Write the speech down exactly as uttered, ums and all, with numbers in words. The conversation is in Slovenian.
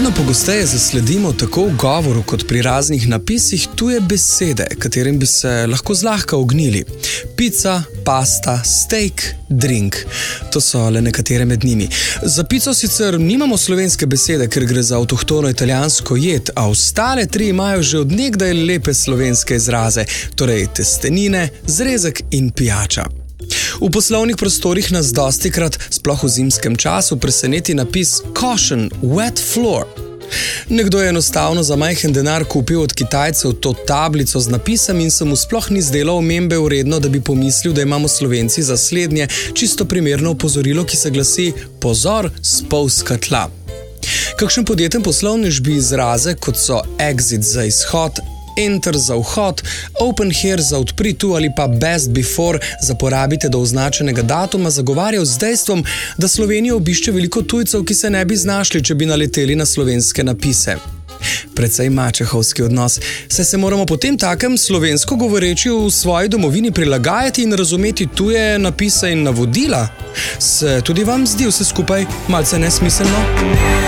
Vedno pogosteje zasledimo tako v govoru kot pri raznih napisih tuje besede, katerim bi se lahko zlahka ognili. Pica, pasta, steak, drink. To so le nekatere med njimi. Za pico sicer nimamo slovenske besede, ker gre za avtohtono italijansko jed, a ostale tri imajo že od nekdaj lepe slovenske izraze, torej testenine, zrezek in pijača. V poslovnih prostorih nas dostikrat, sploh v zimskem času, preseneti napis caution, wet floor. Nekdo je enostavno za majhen denar kupil od Kitajcev to tablico z napisom in se mu sploh ni zdelo omembe vredno, da bi pomislil, da imamo Slovenci za slednje čisto primerno opozorilo, ki se glasi pozor, spolzka tla. Kakšen podjeten poslovnež bi izraze, kot so exit za izhod, enter za vhod, open here za odpri tu ali pa best before za porabite do označenega datuma zagovarjal z dejstvom, da Slovenijo obišče veliko tujcev, ki se ne bi znašli, če bi naleteli na slovenske napise. Precej mačehovski odnos, saj se moramo potem takem slovensko govoreči v svoji domovini prilagajati in razumeti tuje napise in navodila. Se tudi vam zdi vse skupaj malce nesmiselno?